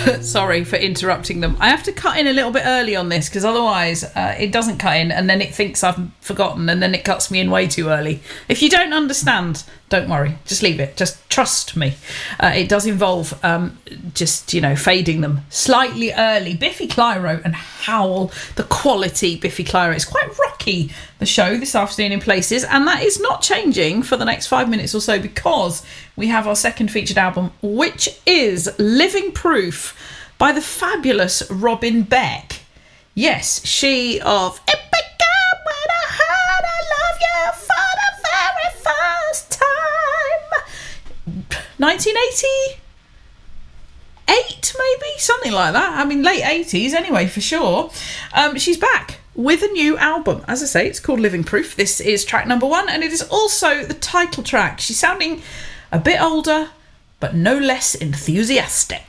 Sorry for interrupting them. I have to cut in a little bit early on this because otherwise it doesn't cut in and then it thinks I've forgotten and then it cuts me in way too early. If you don't understand, don't worry. Just leave it. Just trust me. It does involve fading them slightly early. Biffy Clyro and Howl, the quality Biffy Clyro. It's quite rocky, the show this afternoon in places, and that is not changing for the next 5 minutes or so because we have our second featured album, which is Living Proof by the fabulous Robin Beck. Yes, she of It Began When I Heard I Love You for the Very First Time. 1988, maybe? Something like that. I mean, late 80s anyway, for sure. She's back with a new album. As I say, it's called Living Proof. This is track number 1, and it is also the title track. She's sounding a bit older, but no less enthusiastic.